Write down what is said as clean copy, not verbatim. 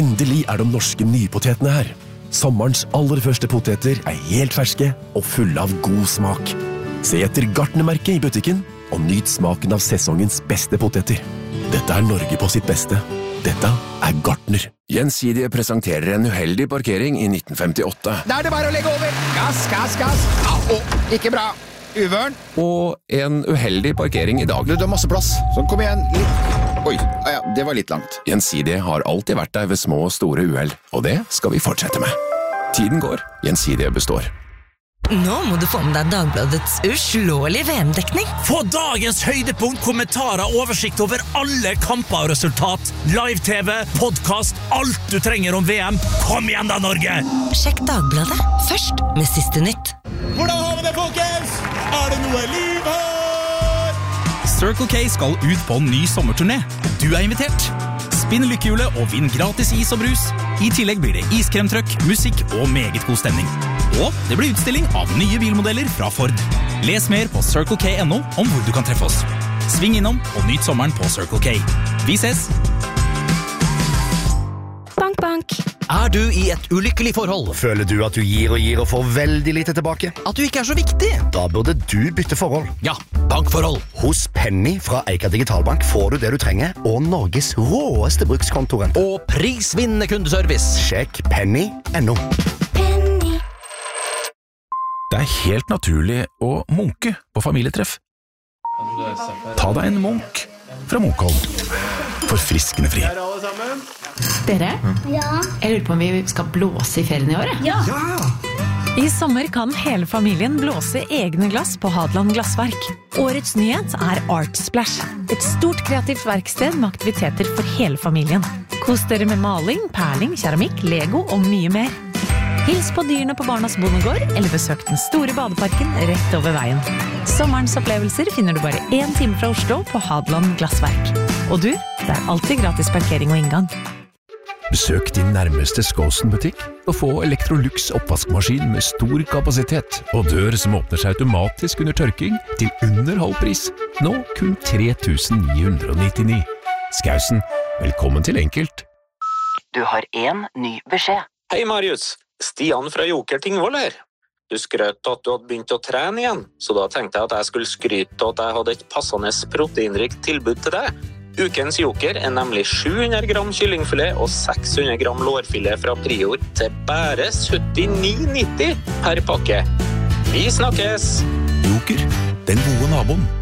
Endelig de norske nypotetene her. Sommerens aller første poteter helt ferske og fulle av god smak. Se etter Gartnermerket i butikken og nyt smaken av sesongens beste poteter. Dette Norge på sitt beste. Dette Gartner. Gjensidige presenterer en uheldig parkering i 1958. Da det bare å legge over. Gass, gass, gass. Ikke bra. Uvørn. Og en uheldig parkering i dag. Du har masse plass. Så kom igjen. Oi, ja, det var litt langt. Gjensidige har alltid vært der ved små og store uheld, og det skal vi fortsette med. Tiden går, Gjensidige består. Nå må du få med deg Dagbladets uslåelige VM-dekning. Få dagens høydepunkt, kommentarer, oversikt over alle kamper og resultat. Live-TV, podcast, alt du trenger om VM. Kom igjen da, Norge! Sjekk Dagbladet, først med siste nytt. Hvordan har vi det, folkens? Det noe liv her? Circle K skal ut på en ny sommerturné. Du invitert. Spinn lykkehjulet og vinn gratis is og brus. I tillegg blir det iskremtrøkk, musikk og meget god stemning. Og det blir utstilling av nye bilmodeller fra Ford. Les mer på CircleK.no om hvor du kan treffe oss. Sving innom og nyt sommeren på Circle K. Vi ses! Bank, bank. Du i et ulykkelig forhold? Føler du at du gir og får veldig lite tilbake? At du ikke så viktig? Da burde du bytte forhold. Ja, bankforhold. Hos Penny fra Eika Digitalbank får du det du trenger, og Norges råeste brukskontoren. Og prisvinnende kundeservice. Sjekk penny.no. Penny. Det helt naturlig å munke på familietreff. Ta deg en munk fra Munkholm. Forfriskende fri. Dere? Ja. Jeg lurer på om vi skal blåse i ferien i år. Ja. I sommer kan hele familien blåse egne glass på Hadeland Glassverk. Årets nyhet Art Splash. Et stort kreativt verksted med aktiviteter for hele familien. Kos dere med maling, perling, keramikk, Lego og mye mer. Hils på dyrene på Barnas Bondegård, eller besøk den store badeparken rett over veien. Sommerens opplevelser finner du bare 1 time fra Oslo på Hadeland Glassverk. Og du, det alltid gratis parkering og inngang. Besøk din nærmeste Skåsen-butikk og få Electrolux oppvaskmaskin med stor kapasitet og dør som åpner seg automatisk under tørking til under halv pris. Nå kun 3.999. Skausen, velkommen til enkelt. Du har en ny beskjed. Hei Marius, Stian fra Joker Tingvoll her. Du skrøt at du hadde begynt å trene igjen, så da tenkte jeg at jeg skulle skryte at jeg hadde et passende proteinrikt tilbud til deg. Ukens Joker nemlig 700 gram kyllingfilet og 600 gram lårfilet fra Prior til bare 79,90 per pakke. Vi snakkes! Joker, den gode naboen.